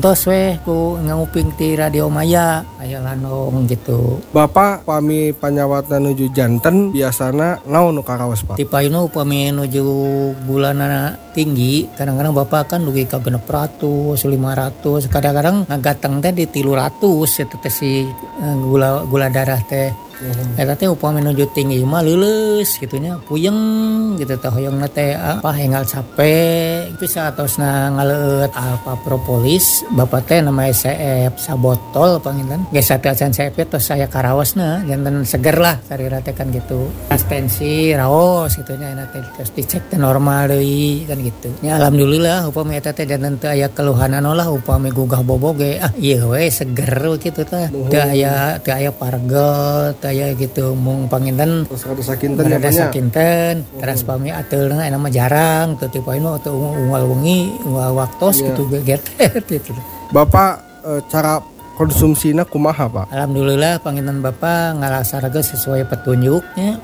dicontos weh ku nguping ti Radio Maya aya lanong gitu. Bapak pami panyawatna nuju janten biasana naon nu karaos Pak? Ti painu upami nuju bulanana tinggi kadang-kadang bapak kan dugi ka 600, 500, kadang-kadang ngagateng teh di 300 eta teh si gula darah teh. Eta teh upami nuju tinggi mah leuleus gitunya puyeng gitu teh hoyongna teh hengal capek itu saatosna ngaleut alpa propolis bapak teh nama SCF sabotol panginten geus sapiasan CF tos saya karaosna janten seger lah sarira teh kan gitu tensi raos gitunya enak teh terus dicek teh normal deui kan gitu nya alhamdulillah upami eta teh janten teu aya keluhanan lah upami gugah bobog ge ieu we seger kitu teh teu aya pargel aya gitu mung panginten terus sakinten terus pami ateulna eta mah jarang teu tipoin mah teu unggal wengi unggal waktos gitu geget gitu. Bapak cara konsumsina kumaha Pak? Alhamdulillah panginten Bapak ngalaksanakeun sesuai petunjuknya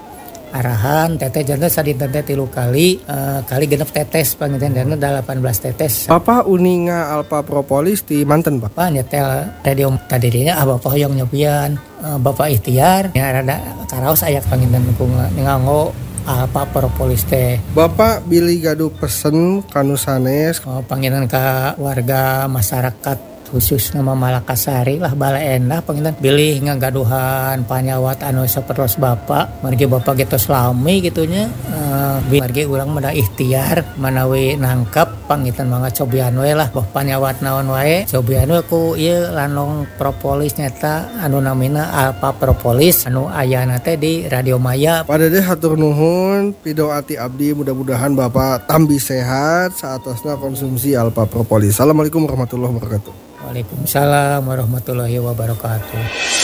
arahan teteh janten sadinten teh 3 kali genep tetes panginten dana 18 tetes. Bapak uninga alpa propolis di manten Pak? Bapak nyetel radio tadinya Bapak hoyong nyobian Bapak ikhtiar ya rada karaos aya panginten ku nganggo alpa propolis teh. Bapak bilih gaduh pesen kanu sanes panginten ka warga masyarakat khusus nama Malakasari lah bala endah panginten bilih ngagaduhan panyawat anu sapertos Bapak margi Bapak getos lami gitunya margi urang mah da ikhtiar manawi nangkep panginten mangga cobian we lah panyawat naon wae cobian we ku ieu lanong propolis nyata anu namina alpa propolis anu ayana teh di Radio Maya. Padede hatur nuhun pidoati abdi mudah-mudahan Bapak tambi sehat saatosna konsumsi alpa propolis. Assalamualaikum warahmatullahi wabarakatuh. Waalaikumsalam warahmatullahi wabarakatuh.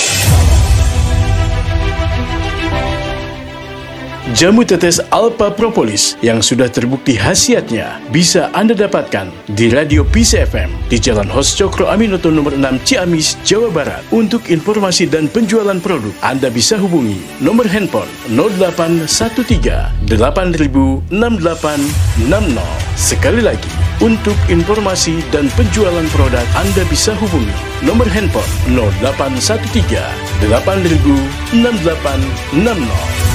Jamu tetes alpa propolis yang sudah terbukti khasiatnya bisa Anda dapatkan di Radio Peace FM di Jalan Hos Cokro Aminoto nomor 6 Ciamis, Jawa Barat. Untuk informasi dan penjualan produk Anda bisa hubungi nomor handphone 0813 8000 6860. Sekali lagi, untuk informasi dan penjualan produk Anda bisa hubungi nomor handphone 0813 8000 6860.